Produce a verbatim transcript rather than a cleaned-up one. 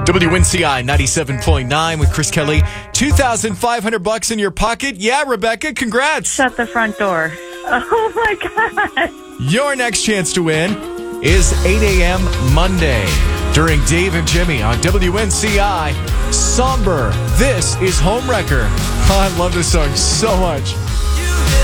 W N C I ninety-seven point nine with Chris Kelly. two thousand five hundred bucks in your pocket. Yeah, Rebecca, congrats. Shut the front door. Oh, my God. Your next chance to win is eight a.m. Monday during Dave and Jimmy on W N C I. Somber. This is Homewrecker. Oh, I love this song so much.